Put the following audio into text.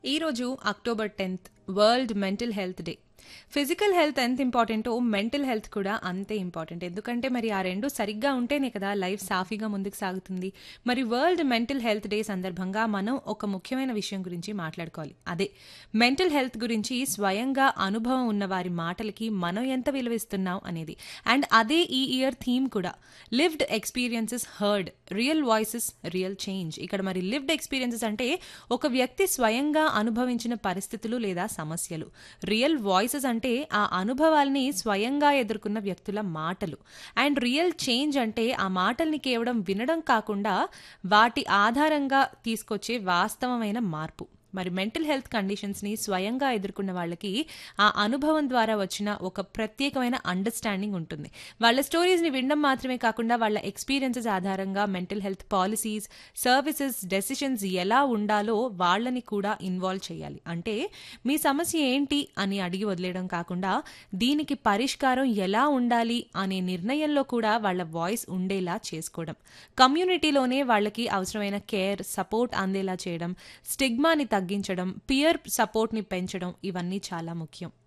ఈరోజు October 10th world mental health day. Physical health ఎంత ఇంపార్టెంటో మెంటల్ హెల్త్ కూడా అంతే ఇంపార్టెంట్. ఎందుకంటే మరి ఆ రెండు సరిగ్గా ఉంటేనే కదా లైఫ్ సాఫీగా ముందుకు సాగుతుంది. మరి వరల్డ్ మెంటల్ హెల్త్ డే సందర్భంగా మనం ఒక ముఖ్యమైన విషయం గురించి మాట్లాడుకోవాలి. అదే మెంటల్ హెల్త్ గురించి స్వయంగా అనుభవం ఉన్న వారి మాటలకి మనం ఎంత విలువిస్తున్నాం అనేది. అండ్ అదే ఈ ఇయర్ థీమ్ కూడా, lived experiences heard, real voices real change. ఇక్కడ మరి లివ్డ్ ఎక్స్పీరియన్సెస్ అంటే ఒక వ్యక్తి స్వయంగా అనుభవించిన పరిస్థితులు లేదా సమస్యలు. రియల్ వాయిసెస్ అంటే ఆ అనుభవాల్ని స్వయంగా ఎదుర్కొన్న వ్యక్తుల మాటలు. అండ్ రియల్ చేంజ్ అంటే ఆ మాటల్ని కేవలం వినడం కాకుండా వాటి ఆధారంగా తీసుకొచ్చే వాస్తవమైన మార్పు. మరి మెంటల్ హెల్త్ కండిషన్స్ ని స్వయంగా ఎదుర్కొన్న వాళ్ళకి ఆ అనుభవం ద్వారా వచ్చిన ఒక ప్రత్యేకమైన అండర్స్టాండింగ్ ఉంటుంది. వాళ్ళ స్టోరీస్ ని వినడం మాత్రమే కాకుండా వాళ్ళ ఎక్స్పీరియన్సెస్ ఆధారంగా mental health policies, services, decisions ఎలా ఉండాలో వాళ్ళని కూడా ఇన్వాల్వ్ చేయాలి. అంటే మీ సమస్య ఏంటి అని అడిగి వదిలేయడం కాకుండా దీనికి పరిష్కారం ఎలా ఉండాలి అనే నిర్ణయంలో కూడా వాళ్ళ వాయిస్ ఉండేలా చేసుకోవడం. కమ్యూనిటీలోనే వాళ్ళకి అవసరమైన కేర్, సపోర్ట్ అందేలా చేయడం, స్టిగ్మాని తగ్గించడం, పియర్ సపోర్ట్ ని పెంచడం, ఇవన్నీ చాలా ముఖ్యం.